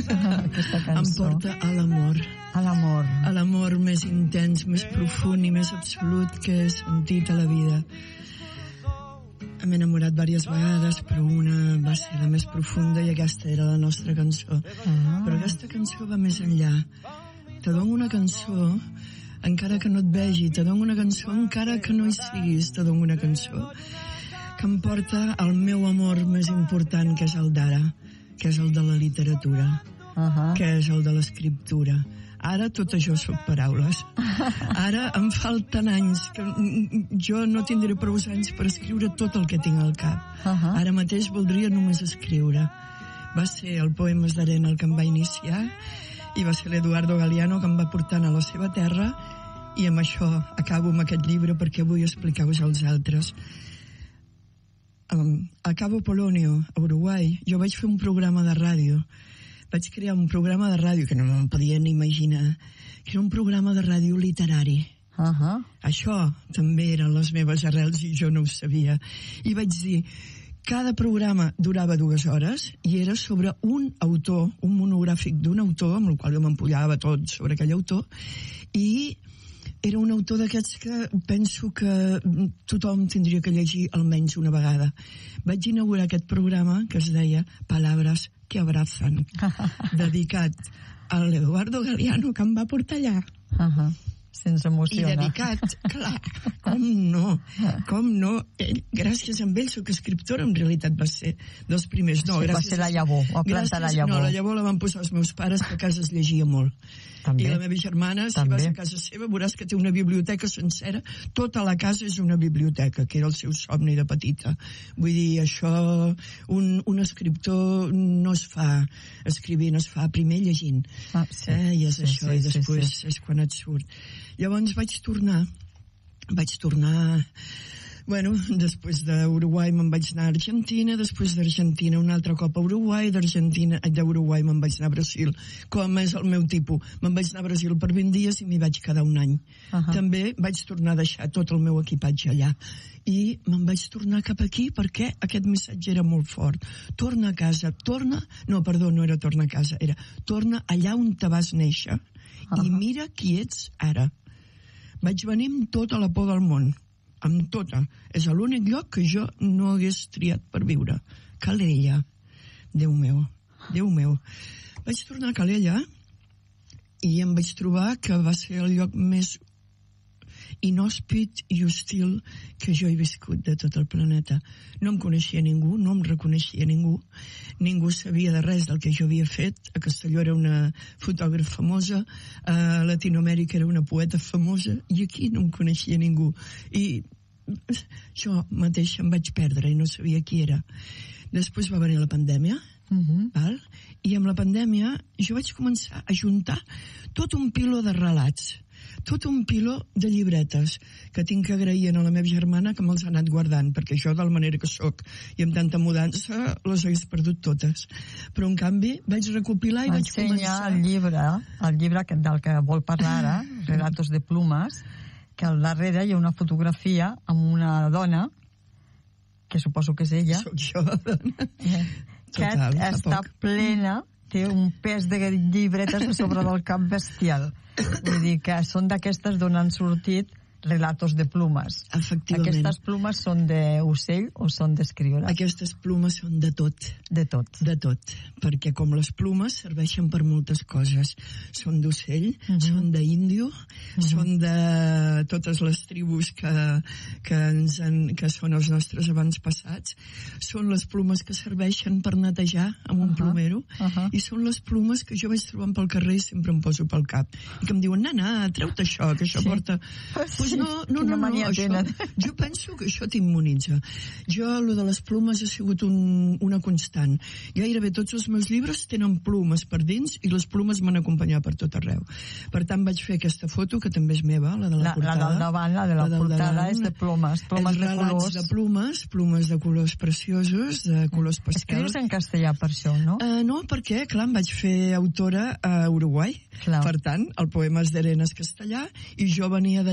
aquesta cançó? Em porta a l'amor. A l'amor. A l'amor més intens, més profund i més absolut que he sentit a la vida. M'he enamorat diverses vegades, però una va ser la més profunda i aquesta era la nostra cançó. Però aquesta cançó va més enllà. Te dono una cançó encara que no et vegi, te dono una cançó encara que no hi siguis, te dono una cançó que em porta al meu amor més important, que és el d'ara, que és el de la literatura, que és el de l'escriptura. Ara tot això són paraules. Ara em falten anys, que jo no tindré prou anys per escriure tot el que tinc al cap. Ara mateix voldria només escriure. Va ser el Poemes d'Arena el que em va iniciar i va ser l'Eduardo Galeano que em va portant a la seva terra, i amb això acabo amb aquest llibre perquè vull explicar-vos als altres. A Cabo Polonio, a Uruguai, jo vaig fer un programa de ràdio. Vaig crear un programa de ràdio que no me'n podia ni imaginar, que era un programa de ràdio literari. Això també eren les meves arrels i jo no ho sabia. I vaig dir, cada programa durava 2 hores i era sobre un autor, un monogràfic d'un autor, amb el qual jo m'empollava tot sobre aquell autor, i era un autor d'aquests que penso que tothom tindria que llegir almenys una vegada. Vaig inaugurar aquest programa que es deia Palabras que abrazan, dedicat a l'Eduardo Galeano, que em va portar allà. Se'ns emociona. I dedicat, clar, com no, ell, gràcies a ell soc escriptora, en realitat va ser dels primers. No, va ser la llavor, va plantar la llavor. No, la llavor la van posar els meus pares, que a casa es llegia molt. També. I la meva germana, si vas a casa seva, veuràs que té una biblioteca sencera, tota la casa és una biblioteca, que era el seu somni de petita. Vull dir, això, un escriptor no es fa escrivint, es fa primer llegint. I és això, i després és quan et surt. Llavors vaig tornar, bueno, després d'Uruguai me'n vaig anar a Argentina, després d'Argentina un altre cop a Uruguai, d'Uruguai me'n vaig anar a Brasil, com és el meu tipus. Me'n vaig anar a Brasil per 20 dies i m'hi vaig quedar un any. També vaig tornar a deixar tot el meu equipatge allà. I me'n vaig tornar cap aquí perquè aquest missatge era molt fort. Torna a casa, no era torna a casa, era torna allà on te vas néixer i mira qui ets ara. Vaig venir amb tota la por del món, amb tota. És l'únic lloc que jo no hagués triat per viure. Calella. Déu meu. Vaig tornar a Calella i em vaig trobar que va ser el lloc més inhòspit i hostil que jo he viscut de tot el planeta. No em coneixia ningú, no em reconeixia ningú sabia de res del que jo havia fet. A Castelló era una fotògrafa famosa, a Latinoamèrica era una poeta famosa, i aquí no em coneixia ningú. I jo mateix em vaig perdre i no sabia qui era. Després va venir la pandèmia, i amb la pandèmia jo vaig començar a juntar tot un piló de relats, tot un piló de llibretes que tinc que agrair a la meva germana que me'ls ha anat guardant, perquè jo, de la manera que sóc i amb tanta mudança, les hagués perdut totes. Però en canvi vaig recopilar i vaig començar... el llibre del que vol parlar ara, Relatos de Plumas, que al darrere hi ha una fotografia amb una dona, que suposo que és ella, soc jo, dona. Que està plena, té un pes de llibretes a sobre del cap bestial. Vull dir que són d'aquestes d'on han sortit Relatos de Plumas. Efectivament. Aquestes plumes són d'ocell o són d'escriure? Aquestes plumes són de tot. De tot. De tot, perquè com les plumes serveixen per moltes coses. Són d'ocell, són d'índio, són de totes les tribus que són els nostres avantpassats, són les plumes que serveixen per netejar amb un plomero, i són les plumes que jo vaig trobant pel carrer i sempre em poso pel cap. I que em diuen, nana, treu-te això, que això porta... Pues no, això, jo penso que això t'immunitza. Jo, lo de les plumes ha sigut una constant. Gairebé tots els meus llibres tenen plumes per dins i les plumes m'han acompanyat per tot arreu. Per tant, vaig fer aquesta foto, que també és meva, la de la portada. La del davant, la de la portada, és de plumes de colors. De plumes de colors preciosos, de colors pastels. Escrius en castellà per això, no? No, perquè, clar, em vaig fer autora a Uruguai. Per tant, el Poemes d'Arena és castellà, i jo venia d'allà, i jo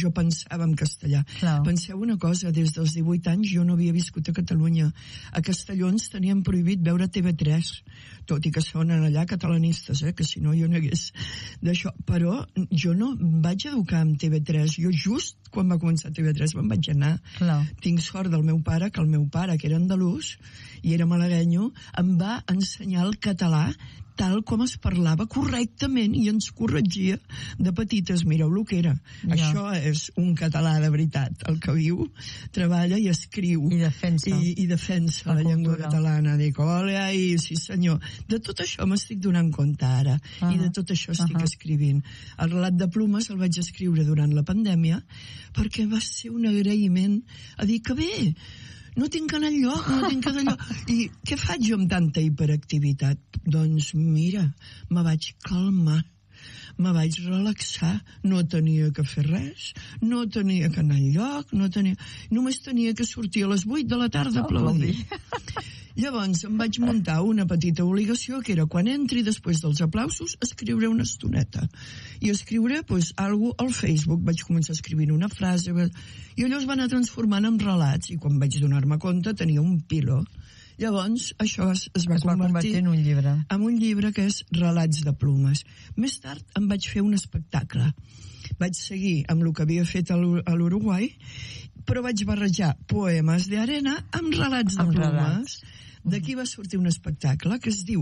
jo pensava en castellà. Clar. Penseu una cosa, des dels 18 anys jo no havia viscut a Catalunya. A Castelló ens tenien prohibit veure TV3, tot i que són allà catalanistes, que si no jo no hagués d'això. Però jo no em vaig educar amb TV3. Jo just quan va començar TV3 me'n vaig anar. Clar. Tinc sort del meu pare, que el meu pare, que era andalús i era malaguenyo, em va ensenyar el català tal com es parlava correctament i ens corregia de petites. Mireu el que era. Ja. Això és un català de veritat, el que viu, treballa i escriu. I defensa. I defensa la llengua catalana. Dic, ole, ai, sí senyor. De tot això m'estic donant compte ara. I de tot això estic escrivint. El relat de Plumes el vaig escriure durant la pandèmia perquè va ser un agraïment a dir que bé, no tinc que anar enlloc, no tinc que anar enlloc. I què faig jo amb tanta hiperactivitat? Doncs mira, me vaig calmar, me vaig relaxar, no tenia que fer res, no tenia que anar enlloc, només tenia que sortir a les 8 de la tarda a aplaudir. Llavors em vaig muntar una petita obligació que era quan entri després dels aplausos escriure una estoneta i escriure alguna cosa al Facebook. Vaig començar escrivint una frase i allò es va anar transformant en relats i quan vaig donar-me compte tenia un piló. Llavors això es va convertir en un llibre. En un llibre que és Relats de Plumes. Més tard em vaig fer un espectacle. Vaig seguir amb el que havia fet a l'Uruguai, però vaig barrejar poemes d'arena amb relats de plumes. D'aquí va sortir un espectacle que es diu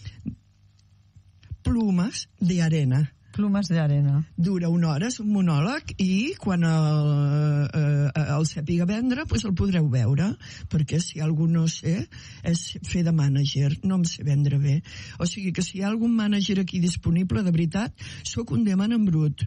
Plumes de Arena. Plumes de Arena. Dura 1 hora, és un monòleg, i quan el sàpiga vendre, el podreu veure, perquè si algú no sé, és fer de mànager, no em sé vendre bé. O sigui que si hi ha algun mànager aquí disponible, de veritat, sóc un diamant en brut.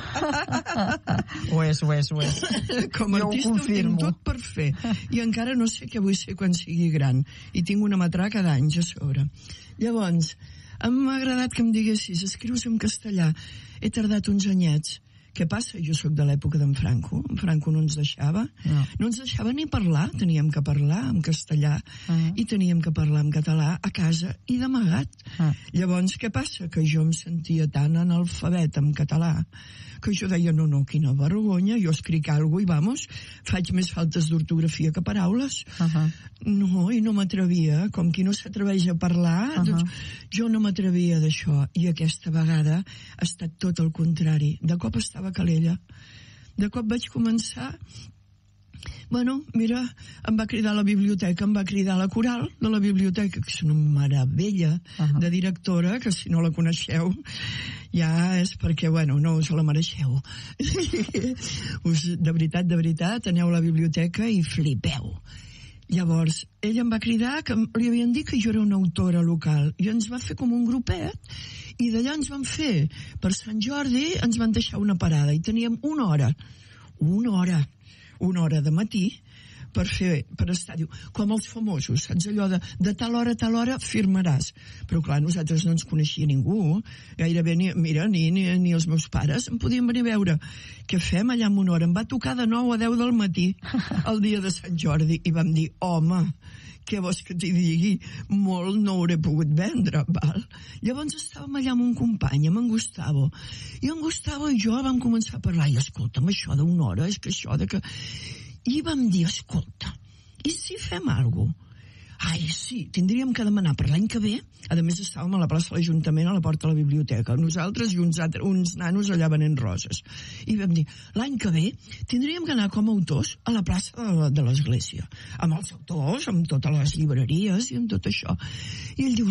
Ho és. Com a artista ho tinc tot per fer. I encara no sé què vull ser quan sigui gran. I tinc una matraca d'anys a sobre. Llavors, m'ha agradat que em diguessis, escrius en castellà. He tardat uns anyets. Què passa? Jo sóc de l'època d'en Franco. En Franco no ens deixava. No ens deixava ni parlar. Teníem que parlar en castellà i teníem que parlar en català a casa i d'amagat. Llavors, què passa? Que jo em sentia tan analfabet en català que jo deia, no, quina vergonya, jo escric alguna cosa i vamos, faig més faltes d'ortografia que paraules. No, i no m'atrevia, com qui no s'atreveix a parlar, doncs jo no m'atrevia d'això, i aquesta vegada ha estat tot el contrari. De cop estava calella. De cop vaig començar... Bueno, mira, em va cridar a la biblioteca, em va cridar a la coral de la biblioteca, que és una meravella de directora, que si no la coneixeu ja és perquè, bueno, no us la mereixeu. De veritat, aneu a la biblioteca i flipeu. Llavors, ella em va cridar, que li havien dit que jo era una autora local, i ens va fer com un grupet, i d'allà ens van fer, per Sant Jordi, ens van deixar una parada, i teníem una hora de matí per estar, diu, com els famosos, saps allò de tal hora a tal hora firmaràs. Però clar, nosaltres no ens coneixia ningú, gairebé ni els meus pares em podien venir a veure. Què fem allà en una hora? Em va tocar de 9 a 10 del matí el dia de Sant Jordi i vam dir, home, què vols que t'hi digui? Molt no hauré pogut vendre, val? Llavors estàvem allà amb un company, amb en Gustavo, i en Gustavo i jo vam començar a parlar, i escolta'm, això d'una hora, és que això de que... I vam dir, escolta, i si fem alguna cosa? Ai, sí, tindríem que demanar per l'any que ve. A més, estàvem a la plaça de l'Ajuntament, a la porta de la biblioteca, nosaltres i uns nanos allà venent roses. I vam dir, l'any que ve tindríem que anar com a autors a la plaça de l'Església, amb els autors, amb totes les llibreries i amb tot això. I ell diu,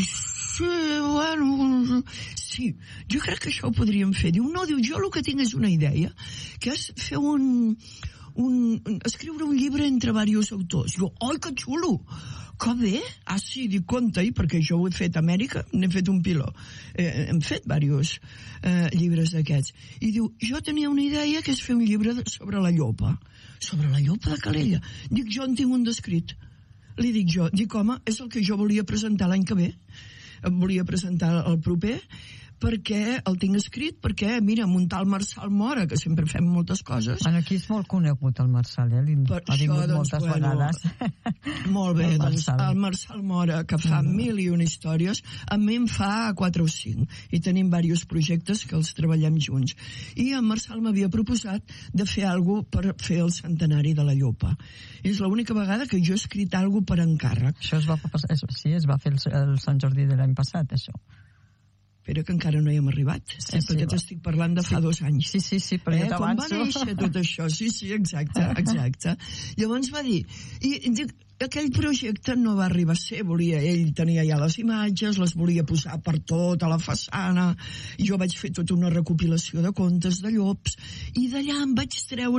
sí, jo crec que això ho podríem fer. Diu, no, jo el que tinc és una idea, que és fer escriure un llibre entre diversos autors. Jo, oi, que xulo! Que bé! Ah, sí, dic, compte-hi, perquè jo ho he fet a Amèrica, n'he fet un piló. Hem fet diversos llibres d'aquests. I diu, jo tenia una idea que és fer un llibre sobre la llopa. Sobre la llopa de Calella. Dic, jo en tinc un d'escrit. Li dic jo, home, és el que jo volia presentar l'any que ve. Em volia presentar el proper, perquè el tinc escrit, perquè, mira, amb un tal Marçal Mora, que sempre fem moltes coses... Bueno, aquí és molt conegut el Marçal, ha vingut moltes vegades. Molt bé, doncs el Marçal Mora, que fa 1001 històries, a mi em fa 4 o 5, i tenim diversos projectes que els treballem junts. I el Marçal m'havia proposat de fer alguna cosa per fer el centenari de la Llopa. És l'única vegada que jo he escrit alguna cosa per encàrrec. Això es va fer el Sant Jordi de l'any passat, això. Però que encara no hi hem arribat, perquè t'estic parlant de fa 2 anys. Sí, però jo t'avanço. Com va néixer tot això? Sí, exacte. Llavors va dir, i dic, aquell projecte no va arribar a ser, ell tenia ja les imatges, les volia posar per tota la façana, jo vaig fer tota una recopilació de contes de llops, i d'allà em vaig treure